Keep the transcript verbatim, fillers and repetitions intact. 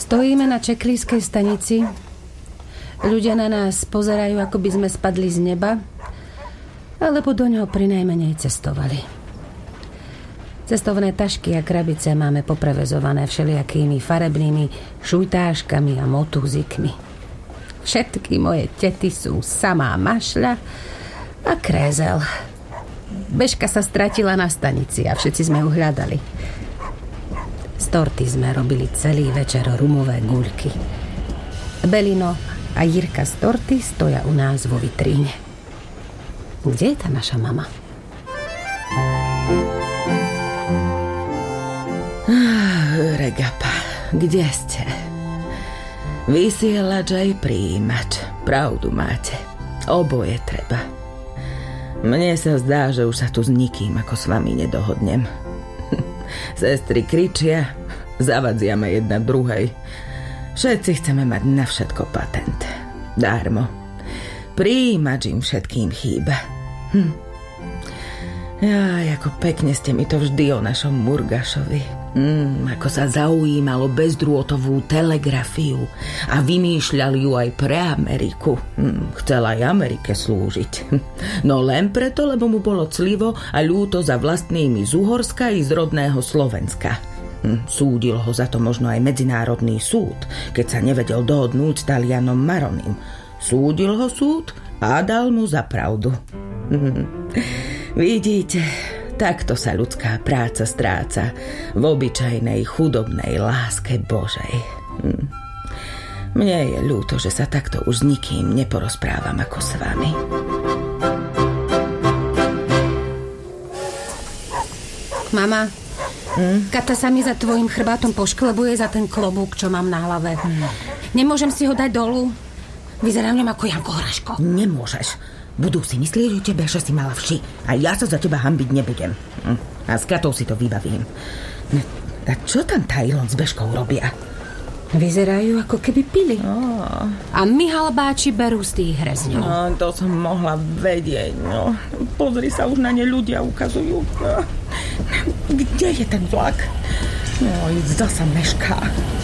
Stojíme na čeklískej stanici. Ľudia na nás pozerajú, ako by sme spadli z neba, alebo do ňoho prinajmenej cestovali. Cestovné tašky a krabice máme poprevezované všelijakými farebnými šujtáškami a motúzikmi. Všetky moje tety sú samá mašľa a krézel. Bežka sa stratila na stanici a všetci sme ju hľadali. Z torty sme robili celý večer rumové guľky. Belino a Jirka z torty stoja u nás vo vitríne. Kde je tá naša mama? Regapa, kde ste? Vysielač aj prijímač. Pravdu máte. Oboje treba. Mne sa zdá, že už sa tu s nikým ako s vami nedohodnem. Sestry kričia, zavadziame jedna druhej. Všetci chceme mať na všetko patent. Dármo. Prijímač im všetkým chýba. Hm. Jaj, ako pekne ste mi to vždy o našom Murgašovi. Mm, ako sa zaujímalo bezdrôtovú telegrafiu a vymýšľali ju aj pre Ameriku. Mm, chcel aj Amerike slúžiť. No len preto, lebo mu bolo clivo a ľúto za vlastnými z Uhorska i z rodného Slovenska. Hm, súdil ho za to možno aj Medzinárodný súd, keď sa nevedel dohodnúť s Talianom Maronim. Súdil ho súd a dal mu za pravdu. Hm. Vidíte, takto sa ľudská práca stráca v obyčajnej chudobnej láske Božej. Hm. Mne je ľúto, že sa takto už s nikým neporozprávam ako s vami. Mama, hm? Kata sa mi za tvojim chrbátom pošklebuje za ten klobúk, čo mám na hlave. Hm. Nemôžem si ho dať dolu? Vyzerám ňom ako Janko Hraško. Nemôžeš. Budú si myslieť o tebe, že si mala vši. A ja sa za teba hanbiť nebudem. A s Katou si to vybavím. A čo tam Tajlon s Bežkou robia? Vyzerajú, ako keby pili. Oh. A my halbáči berú z tých hrezňov. No, to som mohla vedieť. No. Pozri sa, už na ne ľudia ukazujú. No. Kde je ten vlak? No, zasa mešká.